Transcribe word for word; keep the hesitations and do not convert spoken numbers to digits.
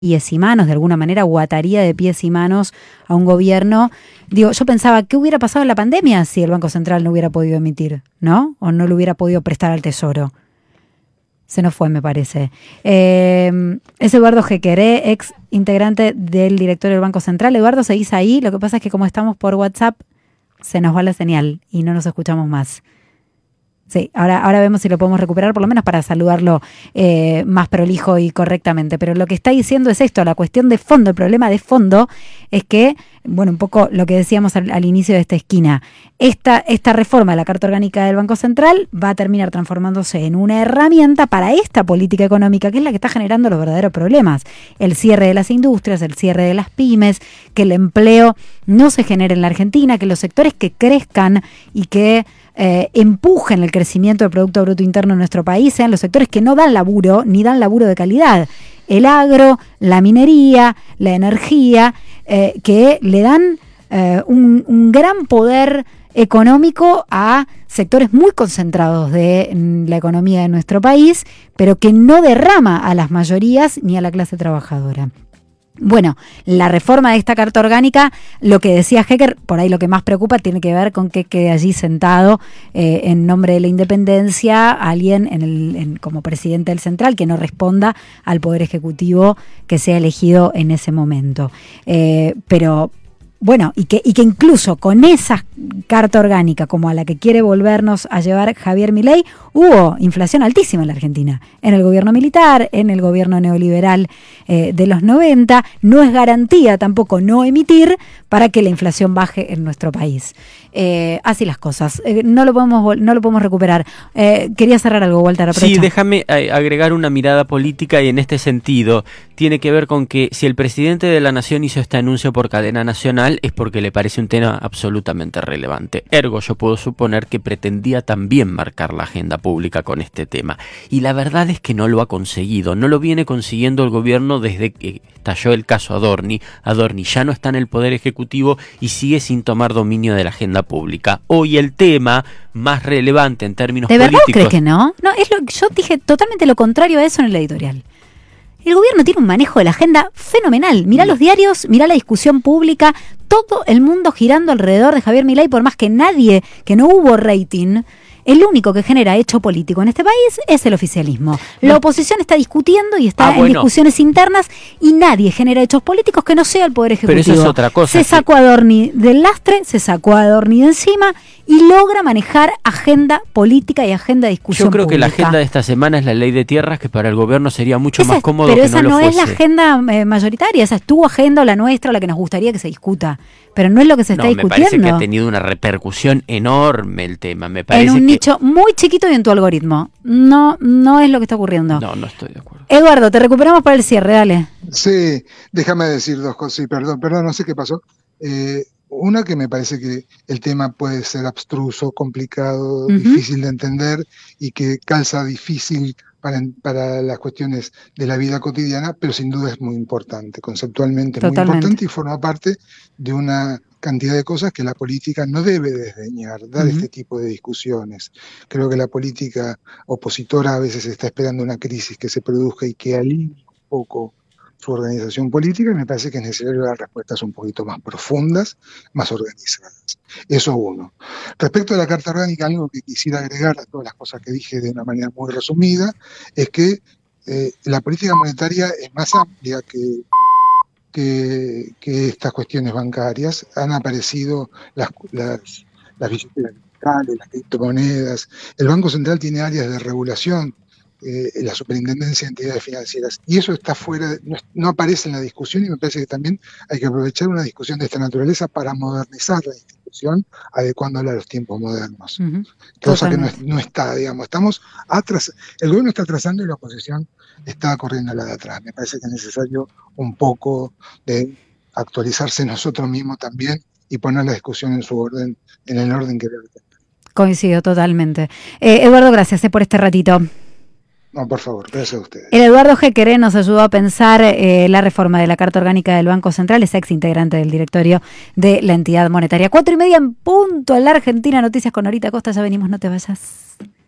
pies y manos, de alguna manera, o ataría de pies y manos a un gobierno. Digo, yo pensaba, ¿qué hubiera pasado en la pandemia si el Banco Central no hubiera podido emitir, ¿no? O no lo hubiera podido prestar al Tesoro. Se nos fue, me parece. Eh, es Eduardo Jequeré, ex integrante del directorio del Banco Central. Eduardo, ¿seguís ahí? Lo que pasa es que como estamos por WhatsApp, se nos va la señal y no nos escuchamos más. Sí, ahora, ahora vemos si lo podemos recuperar, por lo menos para saludarlo eh, más prolijo y correctamente. Pero lo que está diciendo es esto, la cuestión de fondo, el problema de fondo es que, bueno, un poco lo que decíamos al, al inicio de esta esquina, esta, esta reforma de la Carta Orgánica del Banco Central va a terminar transformándose en una herramienta para esta política económica, que es la que está generando los verdaderos problemas. El cierre de las industrias, el cierre de las pymes, que el empleo no se genere en la Argentina, que los sectores que crezcan y que Eh, empujen el crecimiento del Producto Bruto Interno en nuestro país sean los sectores que no dan laburo, ni dan laburo de calidad. El agro, la minería, la energía, eh, que le dan eh, un, un gran poder económico a sectores muy concentrados de la economía de nuestro país, pero que no derrama a las mayorías ni a la clase trabajadora. Bueno, la reforma de esta Carta Orgánica, lo que decía Hecker, por ahí lo que más preocupa tiene que ver con que quede allí sentado eh, en nombre de la independencia alguien en el, en, como presidente del Central que no responda al Poder Ejecutivo que sea elegido en ese momento. Eh, pero bueno, y que, y que incluso con esa Carta Orgánica como a la que quiere volvernos a llevar Javier Milei, hubo inflación altísima en la Argentina, en el gobierno militar, en el gobierno neoliberal eh, de los noventa, no es garantía tampoco no emitir para que la inflación baje en nuestro país. Eh, así las cosas, eh, no lo podemos no lo podemos recuperar. Eh, quería cerrar algo, Walter, aprovecha. Sí, déjame agregar una mirada política y en este sentido tiene que ver con que si el presidente de la Nación hizo este anuncio por cadena nacional es porque le parece un tema absolutamente relevante. Ergo, yo puedo suponer que pretendía también marcar la agenda pública con este tema. Y la verdad es que no lo ha conseguido, no lo viene consiguiendo el gobierno desde que estalló el caso Adorni. Adorni ya no está en el Poder Ejecutivo y sigue sin tomar dominio de la agenda pública. Hoy el tema más relevante en términos políticos... ¿De verdad políticos... crees que no? No, es lo yo dije totalmente lo contrario a eso en el editorial. El gobierno tiene un manejo de la agenda fenomenal. Mirá los diarios, mirá la discusión pública, todo el mundo girando alrededor de Javier Milei, por más que nadie, que no hubo rating. El único que genera hecho político en este país es el oficialismo. La oposición está discutiendo y está ah, bueno. en discusiones internas y nadie genera hechos políticos que no sea el Poder Ejecutivo. Pero eso es otra cosa. Se sacó a Adorni del lastre, se sacó a Adorni de encima y logra manejar agenda política y agenda de discusión Yo creo pública. que la agenda de esta semana es la ley de tierras, que para el gobierno sería mucho esa más cómodo pero que esa no lo no fuese. es la agenda eh, mayoritaria, esa es tu agenda o la nuestra o la que nos gustaría que se discuta. Pero no es lo que se está no, discutiendo. Me parece que ha tenido una repercusión enorme el tema. Me parece en un que... nicho muy chiquito y en tu algoritmo. No, no es lo que está ocurriendo. No, no estoy de acuerdo. Eduardo, te recuperamos para el cierre, dale. Sí, déjame decir dos cosas. Sí, perdón, perdón, no sé qué pasó. Eh, una que me parece que el tema puede ser abstruso, complicado, uh-huh. difícil de entender y que calza difícil para, para las cuestiones de la vida cotidiana, pero sin duda es muy importante, conceptualmente Totalmente. muy importante y forma parte de una cantidad de cosas que la política no debe desdeñar, dar uh-huh. este tipo de discusiones. Creo que la política opositora a veces está esperando una crisis que se produzca y que alinee un poco su organización política, y me parece que es necesario dar respuestas un poquito más profundas, más organizadas. Eso uno. Respecto a la Carta Orgánica, algo que quisiera agregar a todas las cosas que dije de una manera muy resumida, es que eh, la política monetaria es más amplia que, que, que estas cuestiones bancarias. Han aparecido las, las, las billeteras digitales, las criptomonedas. El Banco Central tiene áreas de regulación, Eh, la Superintendencia de Entidades Financieras, y eso está fuera, de, no, no aparece en la discusión, y me parece que también hay que aprovechar una discusión de esta naturaleza para modernizar la institución, adecuándola a los tiempos modernos, uh-huh. cosa Totalmente. que no, no está, digamos, estamos atrás, el gobierno está atrasando y la oposición está corriendo a la de atrás. Me parece que es necesario un poco de actualizarse nosotros mismos también y poner la discusión en su orden, en el orden que debe tener. Coincido totalmente. Eh, Eduardo, gracias eh, por este ratito. No, por favor, gracias a ustedes. El Eduardo Jequeré nos ayudó a pensar eh, la reforma de la Carta Orgánica del Banco Central, es ex integrante del directorio de la entidad monetaria. Cuatro y media en punto en la Argentina. Noticias con Norita Costa, ya venimos, no te vayas.